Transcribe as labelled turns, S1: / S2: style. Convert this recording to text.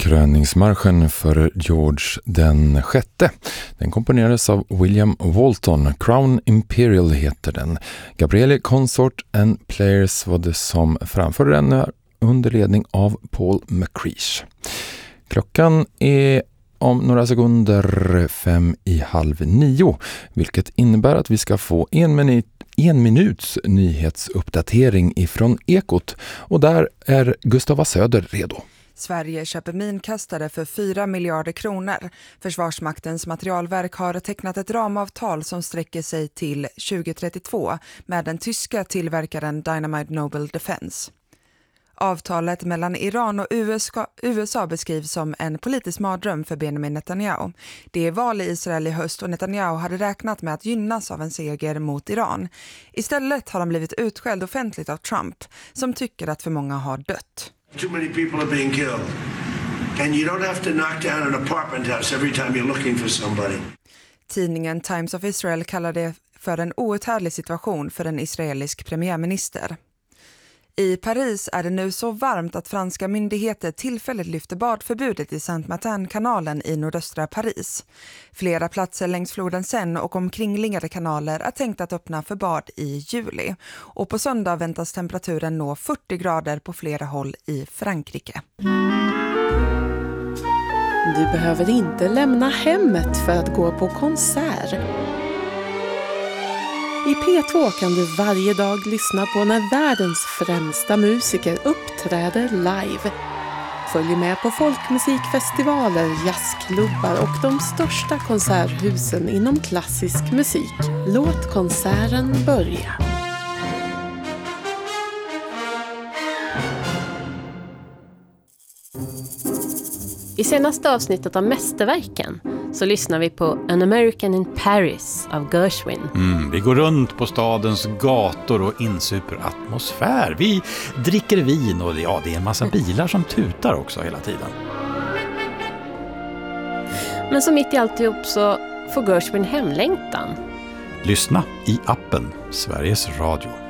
S1: kröningsmarschen för George den sjätte. Den komponerades av William Walton. Crown Imperial heter den. Gabriele Consort and Players var det som framförde den under ledning av Paul McCreesh. Klockan är om några sekunder 8:55, vilket innebär att vi ska få en minuts nyhetsuppdatering ifrån Ekot, och där är Gustava Söder redo.
S2: Sverige köper minkastare för 4 miljarder kronor. Försvarsmaktens materialverk har tecknat ett ramavtal som sträcker sig till 2032 med den tyska tillverkaren Dynamite Noble Defense. Avtalet mellan Iran och USA beskrivs som en politisk mardröm för Benjamin Netanyahu. Det är val i Israel i höst och Netanyahu hade räknat med att gynnas av en seger mot Iran. Istället har han blivit utskälld offentligt av Trump, som tycker att för många har dött.
S3: Too many people are being killed. And you don't have to knock down an apartment house every time you're looking for somebody.
S2: Tidningen Times of Israel kallar det för en outhärdlig situation för en israelisk premiärminister. I Paris är det nu så varmt att franska myndigheter tillfälligt lyfter badförbudet i Saint-Martin-kanalen i nordöstra Paris. Flera platser längs floden Seine och omkringliggande kanaler är tänkt att öppna för bad i juli. Och på söndag väntas temperaturen nå 40 grader på flera håll i Frankrike.
S4: Du behöver inte lämna hemmet för att gå på konsert. I P2 kan du varje dag lyssna på när världens främsta musiker uppträder live. Följ med på folkmusikfestivaler, jazzklubbar och de största konserthusen inom klassisk musik. Låt konserten börja.
S5: I senaste avsnittet av Mästerverken så lyssnar vi på An American in Paris av Gershwin.
S6: Vi går runt på stadens gator och insuper atmosfär. Vi dricker vin och det är en massa bilar som tutar också hela tiden.
S5: Men så mitt i alltihop så får Gershwin hemlängtan.
S6: Lyssna i appen Sveriges Radio.